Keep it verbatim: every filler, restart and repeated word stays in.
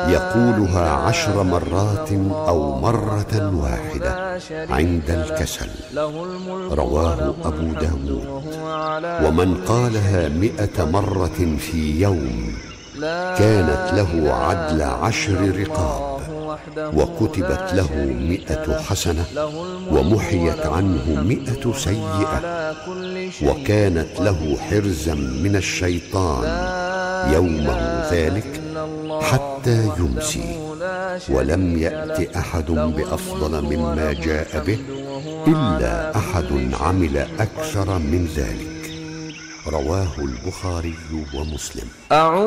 يقولها عشر مرات أو مرة واحدة عند الكسل. رواه أبو داود. ومن قالها مئة مرة في يوم كانت له عدل عشر رقاب، وكتبت له مئة حسنة، ومحيت عنه مئة سيئة، وكانت له حرزا من الشيطان يومه ذلك حتى يمسي. ولم يأت أحد بأفضل مما جاء به إلا أحد عمل أكثر من ذلك. رواه البخاري ومسلم.